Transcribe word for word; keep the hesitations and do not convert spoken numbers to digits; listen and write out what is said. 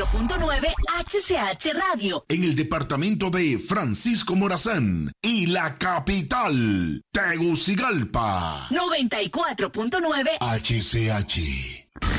punto nueve H C H Radio. En el departamento de Francisco Morazán y la capital, Tegucigalpa. noventa y cuatro punto nueve H C H.